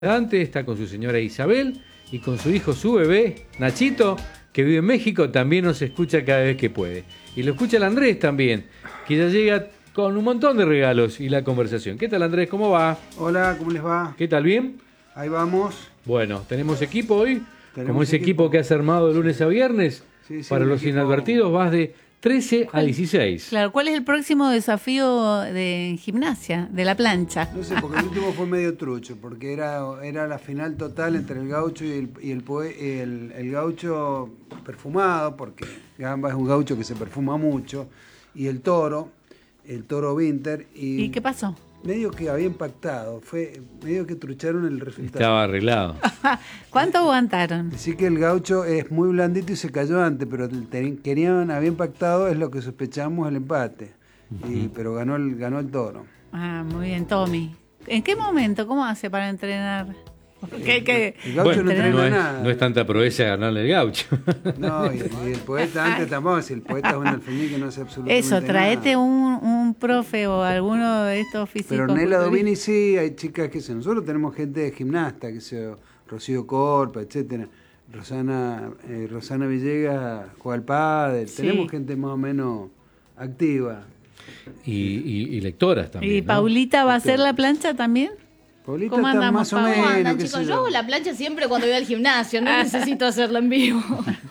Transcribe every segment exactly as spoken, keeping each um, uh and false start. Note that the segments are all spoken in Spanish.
Antes está con su señora Isabel y con su hijo, su bebé, Nachito, que vive en México, también nos escucha cada vez que puede. Y lo escucha el Andrés también, que ya llega con un montón de regalos y la conversación. ¿Qué tal, Andrés? ¿Cómo va? Hola, ¿cómo les va? ¿Qué tal? ¿Bien? Ahí vamos. Bueno, tenemos equipo hoy, Tenemos como ese equipo. equipo que has armado de lunes a viernes. Sí, sí, para los equipo... inadvertidos vas de trece a dieciséis. Claro, ¿cuál es el próximo desafío de gimnasia, de la plancha? No sé, porque el último fue medio trucho, porque era, era la final total entre el gaucho y el, y el, el, el gaucho perfumado, porque Gamba es un gaucho que se perfuma mucho, y el toro, el toro Winter. ¿Y, ¿Y qué pasó? Medio que había impactado, fue medio que trucharon el resultado. Estaba arreglado. ¿Cuánto aguantaron? Así que el gaucho es muy blandito y se cayó antes, pero querían, había impactado, es lo que sospechamos, el empate. Uh-huh. y, pero ganó el, ganó el toro. Ah, muy bien, Tommy. ¿En qué momento? ¿Cómo hace para entrenar? ¿Qué, qué? El gaucho bueno, no entrena no es, nada. No es tanta proeza ganarle el gaucho. No, y, y el poeta antes tampoco, si el poeta es un alfeñique no hace absolutamente Eso, traete nada. un, un profe o alguno de estos físicos. Pero Nela Domini sí, hay chicas que se... Nosotros tenemos gente de gimnasta, que se Rocío Corpa, etcétera. Rosana, eh, Rosana Villegas juega al pádel. Sí. Tenemos gente más o menos activa. Y, y, y lectoras también. ¿Y ¿no? Paulita va a hacer la plancha también? Paulita ¿Cómo está andamos, más o menos. Andan, chicos? Yo hago la plancha siempre cuando voy al gimnasio, no necesito hacerla en vivo.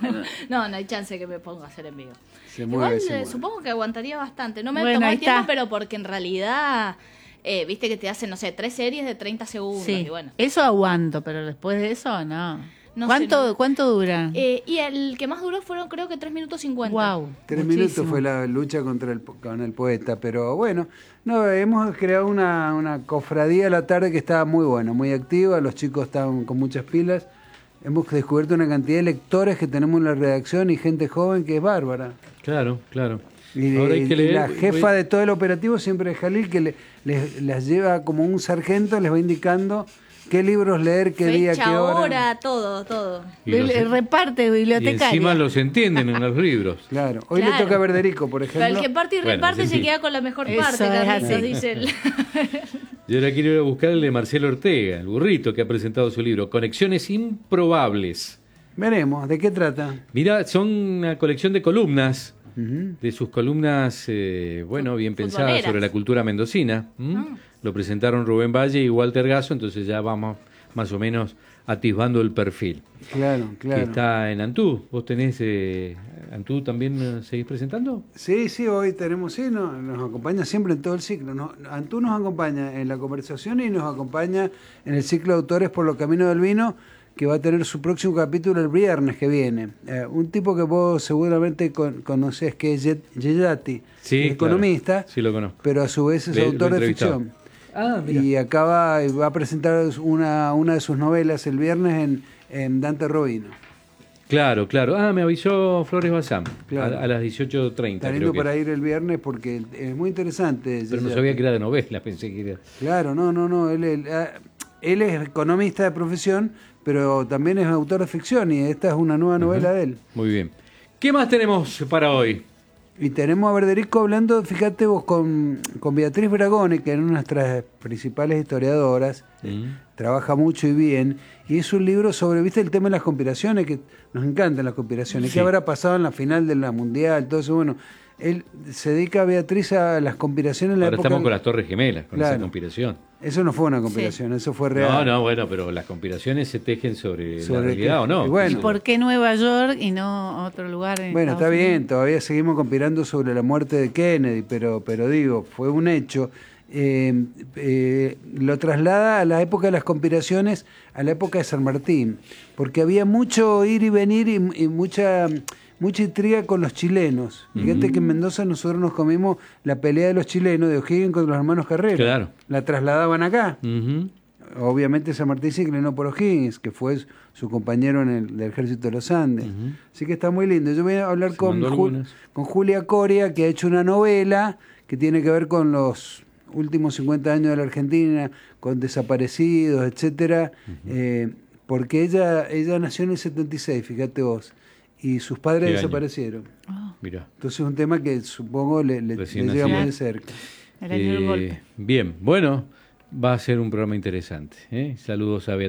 No, no hay chance que me ponga a hacer en vivo. Se mueve, Igual se eh, mueve. supongo que aguantaría bastante. No me bueno, tomó el tiempo, está. pero porque en realidad, eh, viste que te hacen, no sé, tres series de treinta segundos. Sí, y bueno. eso aguanto, pero después de eso, no. No ¿Cuánto, sé, no. ¿Cuánto dura? Eh, y el que más duró fueron creo que tres minutos cincuenta. Wow. Tres muchísimo. minutos fue la lucha contra el, con el poeta, pero bueno, no hemos creado una, una cofradía a la tarde que estaba muy buena, muy activa, los chicos estaban con muchas pilas, hemos descubierto una cantidad de lectores que tenemos en la redacción y gente joven que es bárbara. Claro, claro. Y, Ahora hay que leer, y la jefa de todo el operativo siempre es Jalil, que le, les, las lleva como un sargento, les va indicando qué libros leer, qué Fecha, día, qué hora. hora, todo, todo. Y los- El reparte bibliotecaria. Y encima los entienden en los libros. Claro, hoy Claro. le toca a Verderico, por ejemplo. Pero el que parte y Bueno, reparte sí, se sí. queda con la mejor Eso parte, es Carlitos, así. dice él. Yo ahora quiero ir a buscar el de Marcelo Ortega, el burrito que ha presentado su libro, Conexiones Improbables. Veremos, ¿de qué trata? Mira, son una colección de columnas, Uh-huh. de sus columnas, eh, bueno, bien pensadas Futboleras. sobre la cultura mendocina. ¿Mm? Ah. Lo presentaron Rubén Valle y Walter Gasso, entonces ya vamos más o menos atisbando el perfil. Claro, Que claro. está en Antú. ¿Vos tenés, eh, Antú también eh, seguís presentando? Sí, sí, hoy tenemos, sí, no, nos acompaña siempre en todo el ciclo. No, Antú nos acompaña en la conversación y nos acompaña en el ciclo de autores por los caminos del vino, que va a tener su próximo capítulo el viernes que viene. Eh, un tipo que vos seguramente con, conocés, que es Yet- Yeyati, Sí, es economista, claro. Sí, lo conozco. pero a su vez es Lo- lo autor de entrevistado. ficción. Ah, mira. Y acaba, va a presentar una, una de sus novelas el viernes en, en Dante Robino. Claro, claro. Ah, me avisó Flores Bazán, Claro. a, a las dieciocho treinta. Está lindo para ir el viernes porque es muy interesante. Pero no Yeyati. sabía que era de novela, pensé que era... Claro, no, no, no. Él, él, ah, él es economista de profesión, pero también es autor de ficción y esta es una nueva novela Ajá. de él. Muy bien. ¿Qué más tenemos para hoy? Y tenemos a Verderico hablando, fíjate vos, con, con Beatriz Bragone, que es una de nuestras principales historiadoras, Mm. trabaja mucho y bien, y es un libro sobre, viste, el tema de las conspiraciones, que nos encantan las conspiraciones, Sí. qué habrá pasado en la final de la Mundial, todo eso, bueno, él se dedica a Beatriz a las conspiraciones en la Ahora época... estamos con las Torres Gemelas, con Claro. esa conspiración. Eso no fue una conspiración, eso fue real. No, no, bueno, pero las conspiraciones se tejen sobre, Sobre la realidad qué- o no. y bueno. ¿Y por qué Nueva York y no otro lugar en Bueno, Estados está bien, Unidos? todavía seguimos conspirando sobre la muerte de Kennedy, pero, pero digo, fue un hecho. Eh, eh, lo traslada a la época de las conspiraciones, a la época de San Martín, porque había mucho ir y venir y, y mucha, mucha intriga con los chilenos. Fíjate Ujú. que en Mendoza nosotros nos comimos la pelea de los chilenos de O'Higgins contra los hermanos Carrera. Claro. La trasladaban acá. Ujú. Obviamente San Martín se inclinó por O'Higgins, que fue su compañero en el del ejército de los Andes. Ujú. Así que está muy lindo. Yo voy a hablar Se con, mandó Ju- algunas. con Julia Coria, que ha hecho una novela que tiene que ver con los últimos cincuenta años de la Argentina, con desaparecidos, etcétera, eh, porque ella ella nació en el setenta y seis, fíjate vos, y sus padres ¿Qué año? desaparecieron. Oh, Mirá. Entonces es un tema que supongo le, le- Recién le llega nacido. muy de cerca. el año del Eh, golpe. Bien, bueno, va a ser un programa interesante. ¿eh? Saludos a Beatriz.